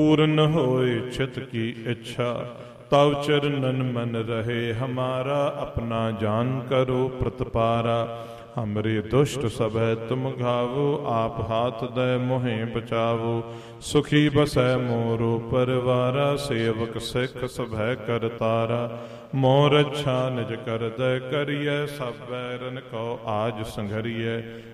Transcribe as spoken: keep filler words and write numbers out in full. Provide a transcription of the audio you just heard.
पूर्ण होए चित की इच्छा, तव चरणन मन रहे हमारा। अपना जान करो प्रतपारा, हमरे दुष्ट सभै तुम घावो। आप हाथ दे मोहे बचावो, सुखी बसै मोरो परवारा। सेवक सिख सभै करतारा, मोर अच्छा निज कर दे करिए। सब बैरन को आज संघरिए,